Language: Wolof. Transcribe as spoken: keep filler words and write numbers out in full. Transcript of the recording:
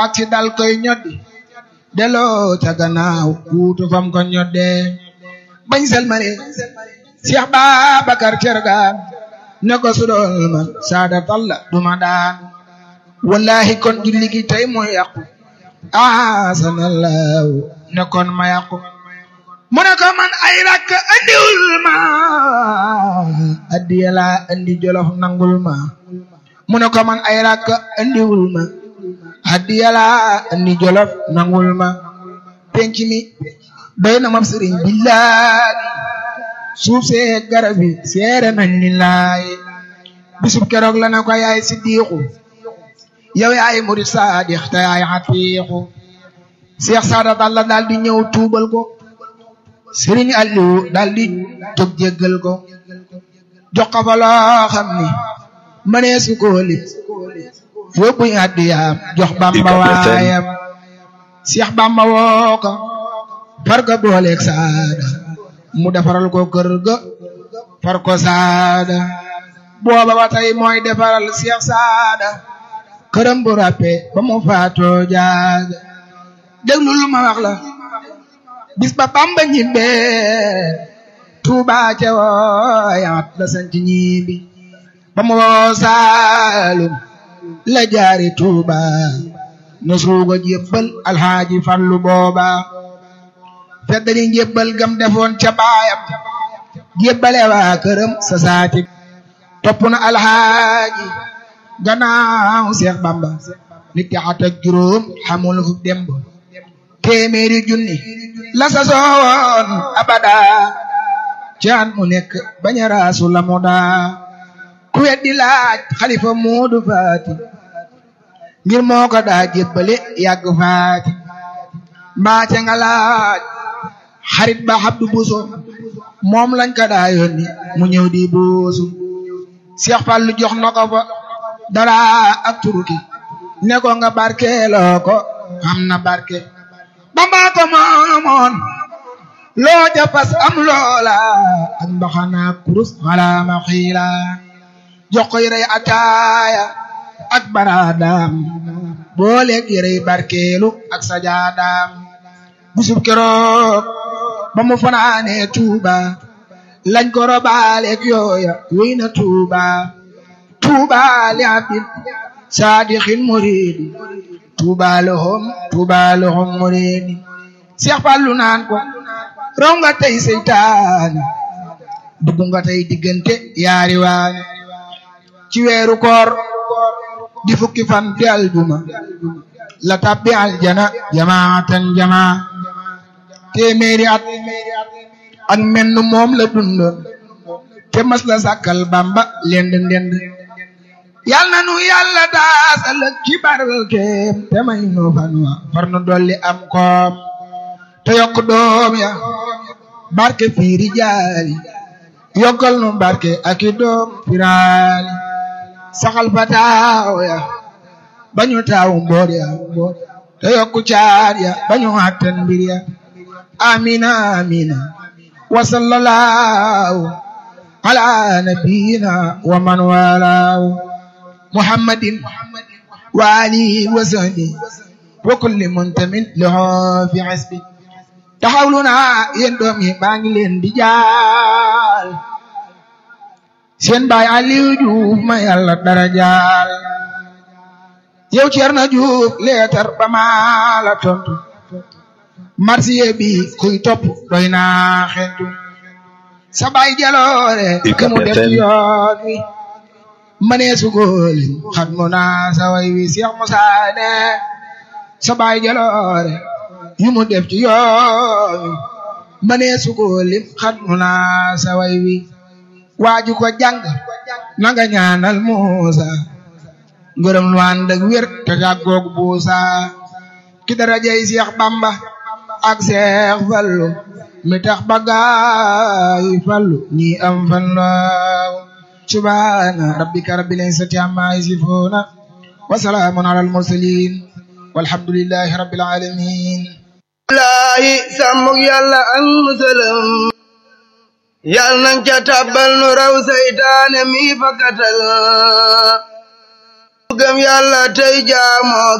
ak ci dal koy ñoddi delloo ca gannaaw kuutu fam ko ñodde bañ selmale Cheikh Babacar Cergaan ne ko sudol man saada talla duma daan wallahi kon julli gi tey mooy yàqu asanallahu ne kon ma yàqu mu ne ko man ay rakk andiwul ma addiya la andi jolof nangul ma mu ne ko man ay rakk andiwul ma addiya la andi jolof nangul ma penc mi doy na mab sëriñ billahi suuf see garab yi seere nañ lillahi bisub keroog la ne ko yaay siddiqu yow yaay murid saadix te yaay xatiixu Cheikh Saada Balla daal di ñëw tuubal ko Serigne Aliou daal di jóg jéggal ko jox ko fa loo xam ni mënee su ko lim yóbbu addiyaam jox Bamba waayam Cheikh Bamba woo ko far ko booleeg Saada mu defaral ko kër ga far ko Saada booba ba tey mooy defaral Cheikh Saada këram bu ràppe ba mu faatoo jaaga déglu lu ma wax la bis ba Bamba ñibbe Tuuba ca wooyaat la sanc ñibbi ba mu woo Saalum la jaari Tuuba na suuga jébbal Alxaaji Fallu booba feddali njébbal gam defoon ca baayam jébbale waa këram sa saati topp na Alxaaji gannaaw Seex Bamba nit ki at ak juróom xamul fu demb téeméeri junni la sa soon abada caan mu nekk bañ a raasu la mu daa ku weddi laaj xalifa Moodu Faati ngir moo ko daa jébbale yàgg faati mbaace nga laaj xarit ba Abdu Buso moom lañ ko daa yónni mu ñëw di buusu Seex Fallu jox na ko fa dara ak turuki ne ko nga barkeeloo ko am na barke Bamba ko moomoon loo japas am loola ak mbaxana kurus wala ma xiila jox ko yërey ataaya ak baraadaam booleeg yërey barkeelu ak sajaadaam bisub keroog ba mu fanaane Tuuba lañ ko robaaleeg yooya wéy na Tuuba Tuuba li abdin saadixin muridi Tuuba lahum Tuuba lahum muridi Seex Fallu naan ko raw nga tey seytaane dugg nga tey diggante yaari waane ci weeru koor di fukki fan di aljuma la tabbi aljana jamaatan jamaa téeméeri at ak menn moom la dundoon te mas la sàkkal Bamba lend ndend yal na nu yàlla daasal ci barkeem te may nu fan wa far nu dolli am koom te yokk doom ya barke fiiri jaali yokkal nu barke ak i doom firaali saxal fa taaw ya bañu taawu mboor ya te yokku caar ya bañu attan mbir ya amina amina wa sallallahu ala nabiyina wa man walaahu muhammadin wa alihi wa sahbihi wa kulli muntamin lahu fi hasbi taxawlu naa yéen doom yi maa ngi leen di jaal seen baay Aliou Diouf ma yàlla dara jaal yow Cerno Diouf leetar ba maa la tontu marsiye bi kuy topp doy naa xentu sa baay jaloore ka mu def yoon wi manee sugooli xat mu naa sa way wi Cheikh Moussa ne sa baay jaloore yu mu def ci yoon wi manee sugooli xat mu naa sa way wi waaju ko jàng nanga ñaanal Muusa ngërëm lu ànd ak wér te jàggoog buusa ki darajay Cheikh Bamba ak Cheikh Fallu mi tax bagaay Fallu ñi am fan law subhana rabbika rabbil izzati amma yasifuna wa salamun alal mursalin walhamdulillahi rabbil alamin laahi sàmmug yàlla ak musalam yal nañ ca tàbbal nu raw saytaane mi fakkatal gëm yàlla tey jaamoo